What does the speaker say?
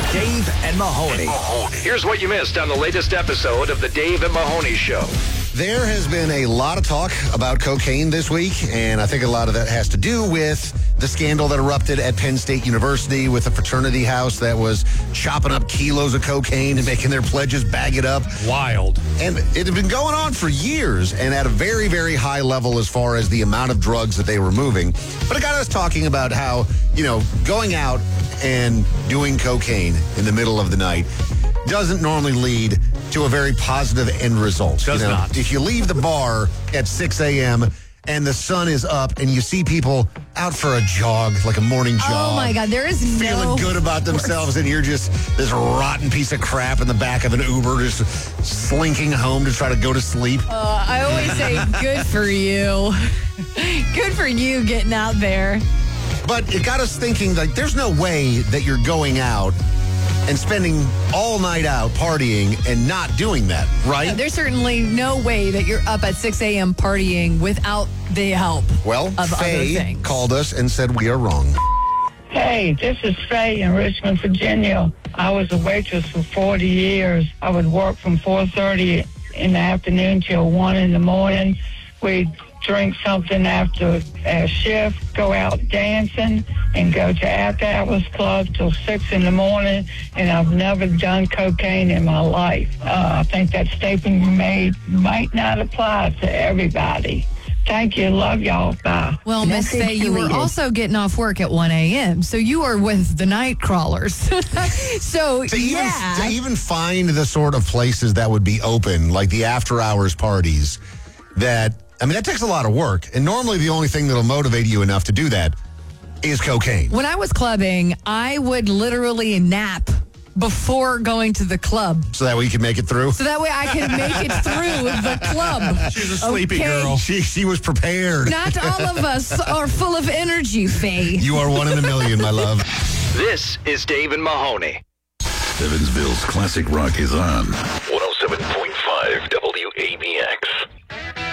Dave and Mahoney. Here's what you missed on the latest episode of the Dave and Mahoney Show. There has been a lot of talk about cocaine this week, and I think a lot of that has to do with the scandal that erupted at Penn State University with a fraternity house that was chopping up kilos of cocaine and making their pledges bag it up. Wild. And it had been going on for years and at a very, very high level as far as the amount of drugs that they were moving. But it got us talking about how, going out and doing cocaine in the middle of the night doesn't normally lead to a very positive end result. Does not. If you leave the bar at 6 a.m. and the sun is up and you see people out for a jog, like a morning jog. Oh, my God. There is feeling good about themselves, and you're just this rotten piece of crap in the back of an Uber just slinking home to try to go to sleep. I always say, good for you. Good for you getting out there. But it got us thinking, like, there's no way that you're going out and spending all night out partying and not doing that, right? No, there's certainly no way that you're up at 6 a.m. partying without the help of other Faye things. called us and said we are wrong. Hey, this is Faye in Richmond, Virginia. I was a waitress for 40 years. I would work from 4:30 in the afternoon till 1 in the morning. We'd drink something after a shift, go out dancing, and go to after-hours club till 6 in the morning, and I've never done cocaine in my life. I think that statement you made might not apply to everybody. Thank you. Love y'all. Bye. Well, Miss Faye, you were also getting off work at 1 a.m., so you are with the night crawlers. So, To even find the sort of places that would be open, like the after-hours parties, that takes a lot of work. And normally the only thing that'll motivate you enough to do that is cocaine. When I was clubbing, I would literally nap before going to the club. So that way you can make it through? So that way I could make it through the club. She's a sleepy girl. She was prepared. Not all of us are full of energy, Faye. You are one in a million, my love. This is Dave and Mahoney. Evansville's classic rock is on 107.5 WABC.